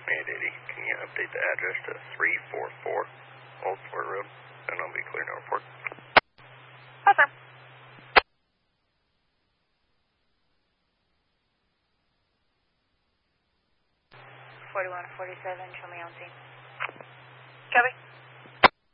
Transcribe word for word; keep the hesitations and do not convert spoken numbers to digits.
eight eighty. Can you update the address to three forty-four Old Fort Road? And I'll be clear to report. Hi, sir. forty-one forty-seven, show me on scene. Copy.